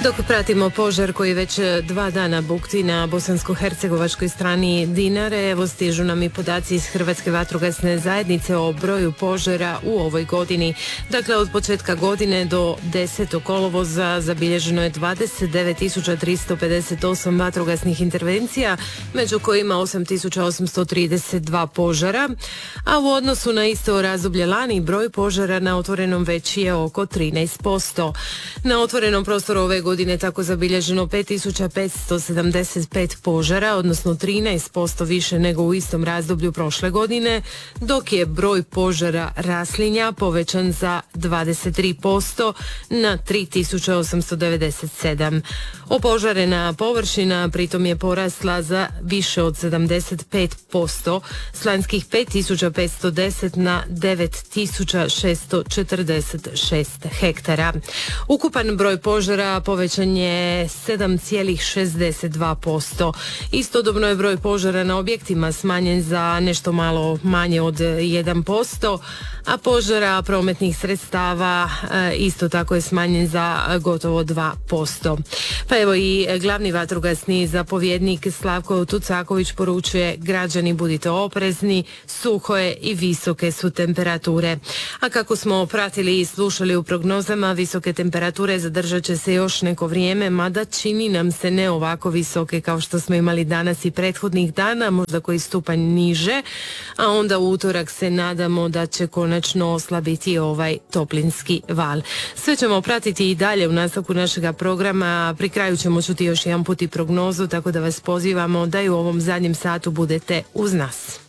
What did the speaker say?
Dok pratimo požar koji već 2 dana bukti na bosansko-hercegovačkoj strani Dinare, evo stižu nam i podaci iz Hrvatske vatrogasne zajednice o broju požara u ovoj godini. Dakle, od početka godine do 10. kolovoza zabilježeno je 29.358 vatrogasnih intervencija, među kojima 8.832 požara, a u odnosu na isto razdoblje lani broj požara na otvorenom veći je oko 13%. Na otvorenom prostoru ove godine tako zabilježeno 5.575 požara, odnosno 13% više nego u istom razdoblju prošle godine, dok je broj požara raslinja povećan za 23% na 3.897. Opožarena površina pritom je porasla za više od 75%, slanjskih 5.510 na 9.646 hektara. Ukupan broj požara povećan je 7,62%. Istodobno je broj požara na objektima smanjen za nešto malo manje od 1%, a požara prometnih sredstava isto tako je smanjen za gotovo 2%. Pa evo i glavni vatrogasni zapovjednik Slavko Tucaković poručuje: građani, budite oprezni, suho je i visoke su temperature. A kako smo pratili i slušali u prognozama, visoke temperature zadržat će se još neko vrijeme, mada čini nam se ne ovako visoke kao što smo imali danas i prethodnih dana, možda koji stupanj niže, a onda u utorak se nadamo da će konačno oslabiti ovaj toplinski val. Sve ćemo pratiti i dalje u nastavku našega programa. Pri kraju ćemo čuti još jedan put i prognozu, tako da vas pozivamo da i u ovom zadnjem satu budete uz nas.